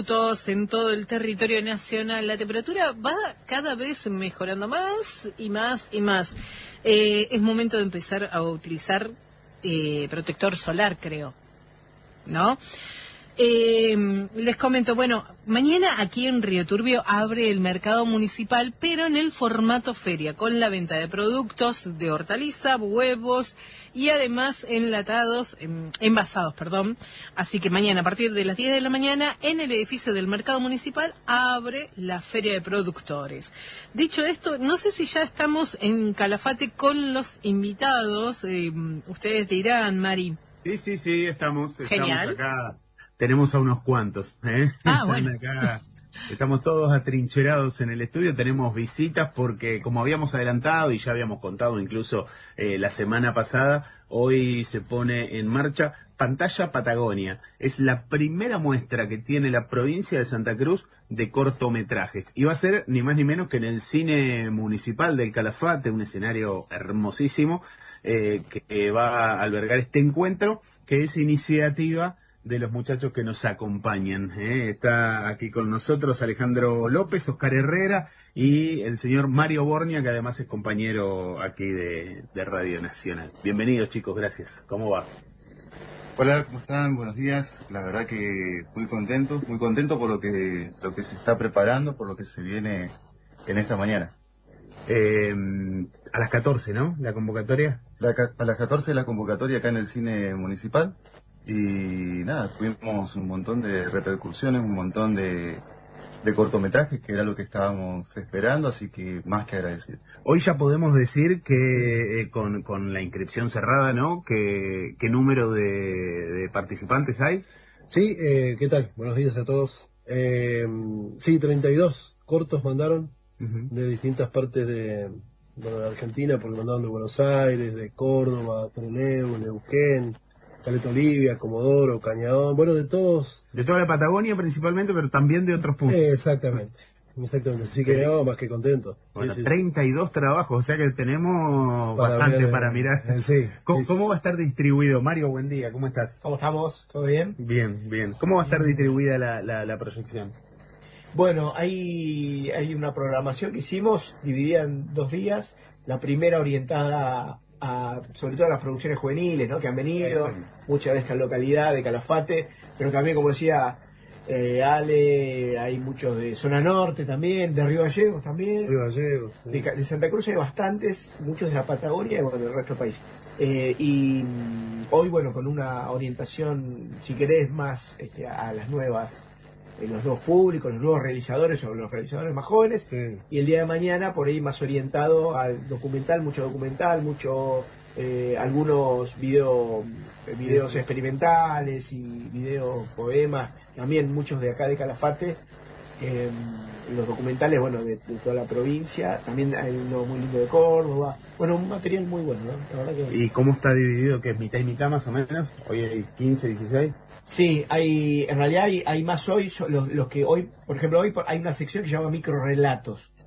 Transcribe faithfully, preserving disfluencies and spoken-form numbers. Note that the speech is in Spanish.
Todos en todo el territorio nacional. La temperatura va cada vez mejorando más y más y más. Eh, es momento de empezar a utilizar eh, protector solar, creo, ¿no? Eh, les comento, bueno, mañana aquí en Río Turbio abre el mercado municipal, pero en el formato feria, con la venta de productos de hortaliza, huevos y además enlatados, en, envasados, perdón. Así que mañana a partir de las diez de la mañana en el edificio del mercado municipal abre la feria de productores. Dicho esto, no sé si ya estamos en Calafate con los invitados, eh, ustedes dirán, Mari. Sí, sí, sí, estamos, Genial. estamos acá. Tenemos a unos cuantos, ¿eh? Ah, Están bueno. acá, estamos todos atrincherados en el estudio, tenemos visitas porque como habíamos adelantado y ya habíamos contado incluso eh, la semana pasada, hoy se pone en marcha Pantalla Patagonia. Es la primera muestra que tiene la provincia de Santa Cruz de cortometrajes. Y va a ser ni más ni menos que en el cine municipal del Calafate, un escenario hermosísimo eh, que va a albergar este encuentro, que es iniciativa de los muchachos que nos acompañan. ¿eh? Está aquí con nosotros Alejandro López, Oscar Herrera y el señor Mario Bornia, que además es compañero aquí de, de Radio Nacional. Bienvenidos, chicos, gracias. ¿Cómo va? Hola, ¿cómo están? Buenos días. La verdad que muy contento, muy contento por lo que lo que se está preparando, por lo que se viene en esta mañana. Eh, a las catorce, ¿no? La convocatoria. La, a las catorce la convocatoria acá en el cine municipal. Y nada, tuvimos un montón de repercusiones, un montón de, de cortometrajes, que era lo que estábamos esperando, así que más que agradecer. Hoy ya podemos decir que eh, con, con la inscripción cerrada, ¿no? ¿Qué, qué número de, de participantes hay? Sí, eh, ¿qué tal? Buenos días a todos. Eh, sí, treinta y dos cortos mandaron uh-huh. de distintas partes de, bueno, de Argentina, porque mandaron de Buenos Aires, de Córdoba, Trelew, Neuquén, Caleta Olivia, Comodoro, Cañadón, bueno, de todos. De toda la Patagonia principalmente, pero también de otros puntos. Eh, exactamente, exactamente. Así que no, más que contento. Bueno, sí, sí, treinta y dos trabajos, o sea que tenemos para bastante ver, para mirar. Eh, sí, ¿Cómo, sí, ¿Cómo sí. va a estar distribuido? Mario, buen día, ¿cómo estás? ¿Cómo estamos? ¿Todo bien? Bien, bien. ¿Cómo va a estar distribuida la, la, la proyección? Bueno, hay, hay una programación que hicimos dividida en dos días. La primera orientada a, sobre todo a las producciones juveniles, ¿no? Que han venido, muchas de esta localidad de Calafate, pero también, como decía eh, Ale, hay muchos de zona norte también, de Río Gallegos también. Río Gallegos. Sí. De, de Santa Cruz hay bastantes, muchos de la Patagonia y bueno, del resto del país. Eh, y hoy, bueno, con una orientación, si querés, más este, a las nuevas, eh, los nuevos públicos, los nuevos realizadores o los realizadores más jóvenes, Sí. Y el día de mañana por ahí más orientado al documental, mucho documental, mucho eh, algunos video, eh, videos Sí. experimentales y videos, poemas, también muchos de acá de Calafate. Eh, los documentales, bueno, de, de toda la provincia, también hay uno muy lindo de Córdoba, bueno, un material muy bueno, ¿no? La verdad que... ¿Y cómo está dividido? ¿Que es mitad y mitad más o menos? ¿Hoy hay quince, dieciséis? Sí, hay, en realidad hay, hay más hoy, los, los que hoy, por ejemplo, hoy hay una sección que se llama microrelatos,